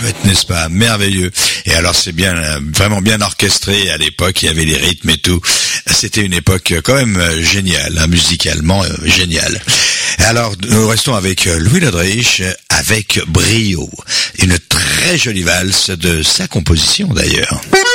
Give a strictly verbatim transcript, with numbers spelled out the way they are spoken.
chouette, n'est-ce pas? Merveilleux. Et alors c'est bien, vraiment bien orchestré à l'époque, il y avait les rythmes et tout. C'était une époque quand même géniale, hein, musicalement euh, géniale. Alors nous restons avec Louis Lodrich, avec Brio. Une très jolie valse de sa composition d'ailleurs.